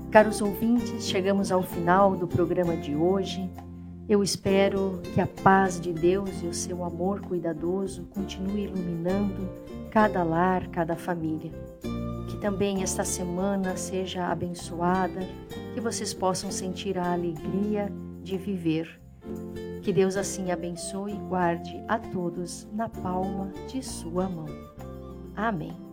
Caros ouvintes, chegamos ao final do programa de hoje. Eu espero que a paz de Deus e o seu amor cuidadoso continue iluminando cada lar, cada família. Que também esta semana seja abençoada, que vocês possam sentir a alegria de viver. Que Deus assim abençoe e guarde a todos na palma de sua mão. Amém.